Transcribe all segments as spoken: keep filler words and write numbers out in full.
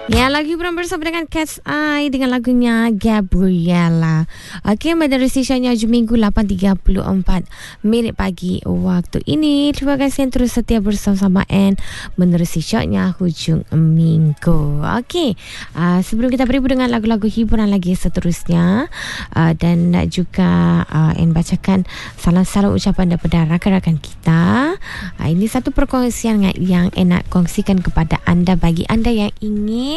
Ya, lagi pernah bersama dengan Cat's Eye dengan lagunya Gabriella. Okey, menerusi shownya Minggu lapan tiga puluh empat minit pagi waktu ini. Terima kasih yang terus setia bersama-sama and menerusi shownya hujung minggu. Okey, uh, sebelum kita beribu dengan lagu-lagu hiburan lagi seterusnya, uh, dan juga uh, and bacakan salam-salam ucapan daripada rakan-rakan kita. Uh, ini satu perkongsian yang enak kongsikan kepada anda bagi anda yang ingin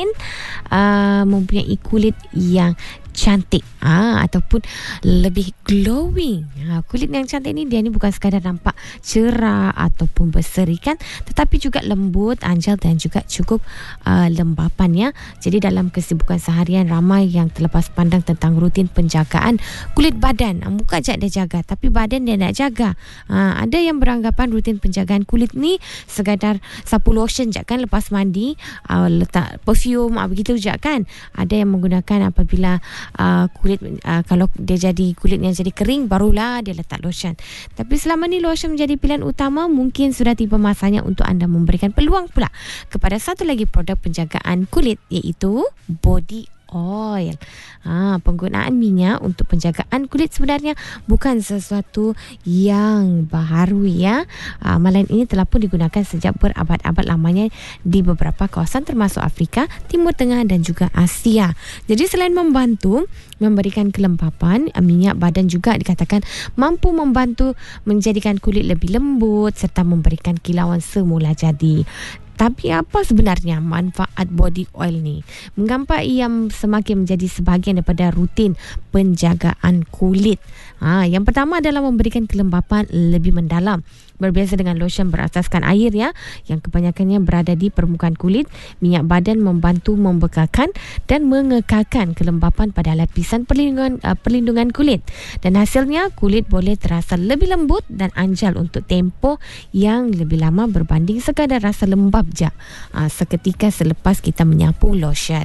Uh, mempunyai kulit yang cantik ah, ataupun lebih glowing. Ha, kulit yang cantik ni dia ni bukan sekadar nampak cerah ataupun berseri kan, tetapi juga lembut, anjal dan juga cukup uh, lembapan ya. Jadi dalam kesibukan seharian ramai yang terlepas pandang tentang rutin penjagaan kulit badan. Ha, muka je dia jaga tapi badan dia nak jaga. Ha, ada yang beranggapan rutin penjagaan kulit ni sekadar sapu lotion je kan lepas mandi, uh, letak perfume uh, begitu je kan. Ada yang menggunakan apabila Uh, kulit uh, kalau dia jadi kulit yang jadi kering barulah dia letak lotion. Tapi selama ni lotion menjadi pilihan utama, mungkin sudah tiba masanya untuk anda memberikan peluang pula kepada satu lagi produk penjagaan kulit, iaitu body oil. Ha, penggunaan minyak untuk penjagaan kulit sebenarnya bukan sesuatu yang baharu ya. Ha, amalan ini telah pun digunakan sejak berabad-abad lamanya di beberapa kawasan termasuk Afrika, Timur Tengah dan juga Asia. Jadi selain membantu memberikan kelembapan, minyak badan juga dikatakan mampu membantu menjadikan kulit lebih lembut serta memberikan kilauan semula jadi. Tapi apa sebenarnya manfaat body oil ni? Mengapa ia semakin menjadi sebahagian daripada rutin penjagaan kulit? Ha, yang pertama adalah memberikan kelembapan lebih mendalam. Berbeza dengan lotion berasaskan air ya, yang kebanyakannya berada di permukaan kulit, minyak badan membantu membekalkan dan mengekalkan kelembapan pada lapisan perlindungan uh, perlindungan kulit. Dan hasilnya kulit boleh terasa lebih lembut dan anjal untuk tempoh yang lebih lama berbanding sekadar rasa lembab je uh, seketika selepas kita menyapu lotion.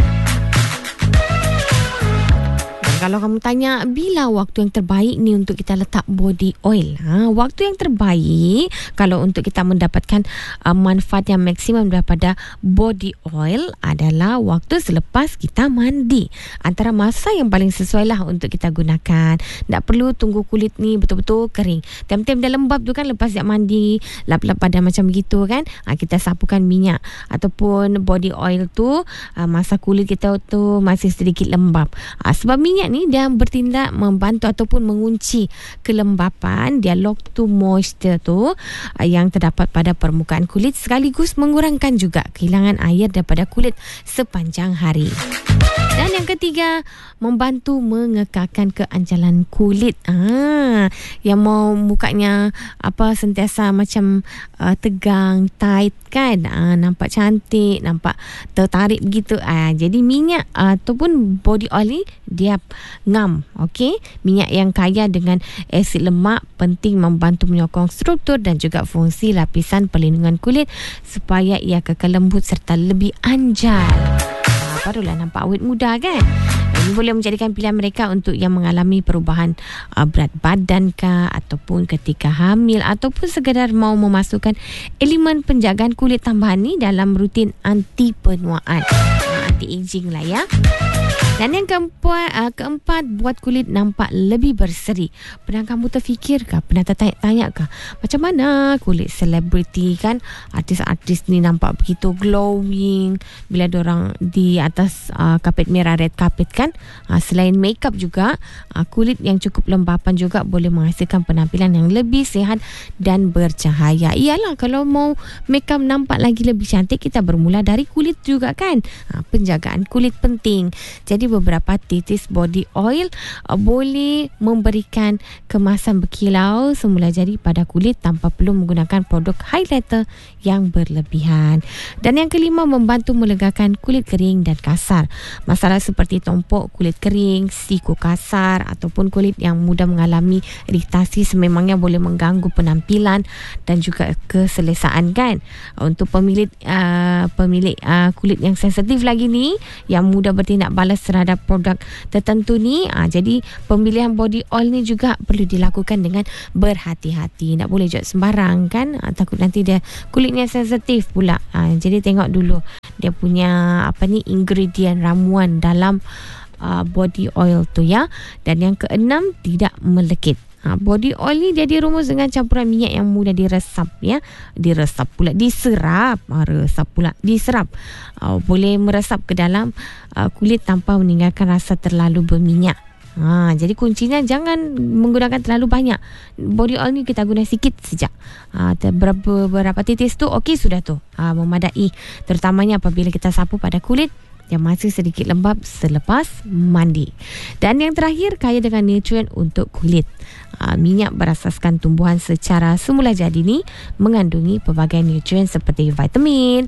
Kalau kamu tanya bila waktu yang terbaik ni untuk kita letak body oil, ha, waktu yang terbaik kalau untuk kita mendapatkan uh, manfaat yang maksimum daripada body oil adalah waktu selepas kita mandi. Antara masa yang paling sesuai lah untuk kita gunakan. Tak perlu tunggu kulit ni betul-betul kering. Time-time dah lembab tu kan, lepas dia mandi, lap-lap badan macam begitu kan, ha, kita sapukan minyak ataupun body oil tu uh, masa kulit kita tu masih sedikit lembab. Ha, sebab minyak ni dia bertindak membantu ataupun mengunci kelembapan, dialog to moisture tu uh, yang terdapat pada permukaan kulit, sekaligus mengurangkan juga kehilangan air daripada kulit sepanjang hari. Dan yang ketiga, membantu mengekalkan keanjalan kulit. Ah, yang mau mukanya apa sentiasa macam uh, tegang, tight kan, ah, nampak cantik, nampak tertarik begitu. Ah, jadi minyak uh, ataupun body oil ni dia ngam, okey. Minyak yang kaya dengan asid lemak penting membantu menyokong struktur dan juga fungsi lapisan perlindungan kulit supaya ia kekal lembut serta lebih anjal. Barulah nampak awet muda kan. Ini boleh menjadikan pilihan mereka untuk yang mengalami perubahan uh, berat badan kah, ataupun ketika hamil, ataupun sekadar mau memasukkan elemen penjagaan kulit tambahan ni dalam rutin anti penuaan, uh, anti aging lah ya. Dan yang keempat, uh, keempat buat kulit nampak lebih berseri. Pernah kamu terfikirkah, pernah tertanya-tanyakah macam mana kulit selebriti kan, artis-artis ni nampak begitu glowing bila diorang di atas uh, kapet merah, red carpet kan. Uh, selain makeup juga, uh, kulit yang cukup lembapan juga boleh menghasilkan penampilan yang lebih sihat dan bercahaya. Iyalah, kalau mau makeup nampak lagi lebih cantik, kita bermula dari kulit juga kan. Uh, penjagaan kulit penting. Jadi beberapa titis body oil uh, boleh memberikan kemasan berkilau semula jadi pada kulit tanpa perlu menggunakan produk highlighter yang berlebihan. Dan yang kelima, membantu melegakan kulit kering dan kasar. Masalah seperti tompok kulit kering, siku kasar ataupun kulit yang mudah mengalami iritasi sememangnya boleh mengganggu penampilan dan juga keselesaan kan. Untuk pemilik uh, pemilik uh, kulit yang sensitif lagi ni, yang mudah bertindak balas terhadap produk tertentu ni, uh, jadi pemilihan body oil ni juga perlu dilakukan dengan berhati-hati. Tak boleh jual sembarang kan, uh, takut nanti dia kulitnya sensitif pula. Uh, jadi tengok dulu dia punya apa ni ingredient ramuan dalam uh, body oil tu ya. Dan yang keenam, tidak melekit. Ha, body oil ni dia dirumus dengan campuran minyak yang mudah diresap ya. Diresap pula, diserap. Ha, resap pula, diserap. Ha, boleh meresap ke dalam uh, kulit tanpa meninggalkan rasa terlalu berminyak. Ha, jadi kuncinya jangan menggunakan terlalu banyak. Body oil ni kita guna sikit saja. Ha, berapa, berapa titis tu okey sudah tu. Ha, memadai. Terutamanya apabila kita sapu pada kulit yang masih sedikit lembab selepas mandi. Dan yang terakhir, kaya dengan nutrien untuk kulit. Aa, minyak berasaskan tumbuhan secara semula jadi ni mengandungi pelbagai nutrien seperti vitamin,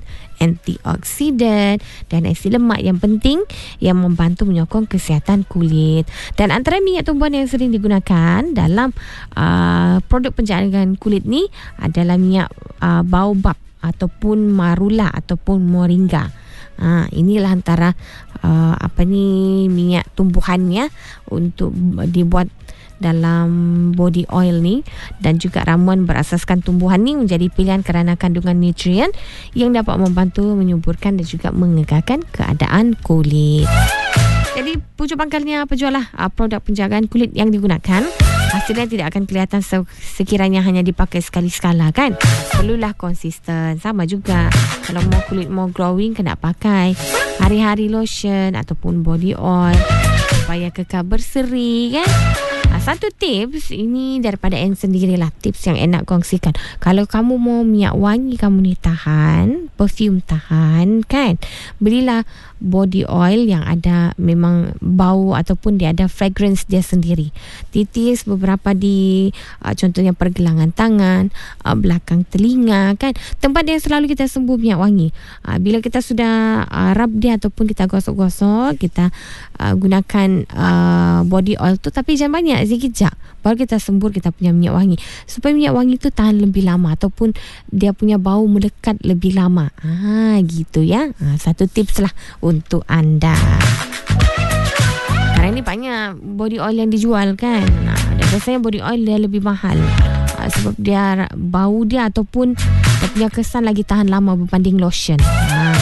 antioksidan dan asid lemak yang penting yang membantu menyokong kesihatan kulit. Dan antara minyak tumbuhan yang sering digunakan dalam aa, produk penjagaan kulit ni adalah minyak aa, baobab ataupun marula ataupun moringa. Ha, inilah antara uh, apa ni minyak tumbuhannya untuk dibuat dalam body oil ni. Dan juga ramuan berasaskan tumbuhan ni menjadi pilihan kerana kandungan nutrien yang dapat membantu menyuburkan dan juga mengekalkan keadaan kulit. Jadi pucuk pangkalnya penjualah uh, produk penjagaan kulit yang digunakan. Hasilnya tidak akan kelihatan sekiranya hanya dipakai sekali-sekala kan. Perlulah konsisten. Sama juga kalau mau kulit mau glowing, kena pakai hari-hari lotion ataupun body oil supaya kekal berseri kan. Satu tips ini daripada Anne sendirilah, tips yang enak kongsikan. Kalau kamu mau minyak wangi kamu ni tahan, perfume tahan kan, belilah body oil yang ada memang bau ataupun dia ada fragrance dia sendiri. Titis beberapa di uh, contohnya pergelangan tangan, uh, belakang telinga kan, tempat yang selalu kita sembuh minyak wangi. Uh, bila kita sudah uh, rub dia ataupun kita gosok-gosok, kita uh, gunakan uh, body oil tu tapi jangan banyak, sikit je, baru kita sembur kita punya minyak wangi supaya minyak wangi tu tahan lebih lama ataupun dia punya bau melekat lebih lama. Ah, gitu ya. Ah, satu tips lah untuk anda. Sekarang ni banyak body oil yang dijual kan. Nah, dan biasanya body oil dia lebih mahal. Ah, sebab dia bau dia ataupun dia punya kesan lagi tahan lama berbanding lotion. Ah.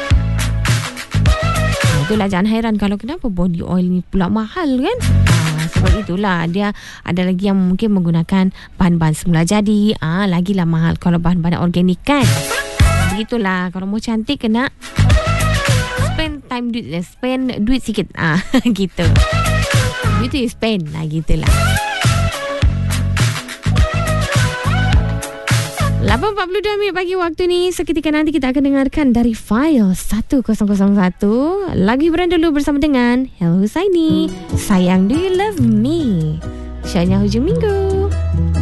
Itulah jangan heran kalau kenapa body oil ni pula mahal kan. Ha, sebab itulah dia ada lagi yang mungkin menggunakan bahan-bahan semula jadi. Ah, ha, lagilah mahal kalau bahan-bahan organik kan. Begitulah, kalau mau cantik kena spend time duit, spend duit sikit. Ah, ha, gitu. Duit tu spend lah, gitulah. lapan empat puluh dua minit pagi waktu ni. Seketika nanti kita akan dengarkan dari file seratus satu. Lagu hiburan dulu bersama dengan Hello Husaini. Sayang, Do You Love Me? Syahnya hujung minggu.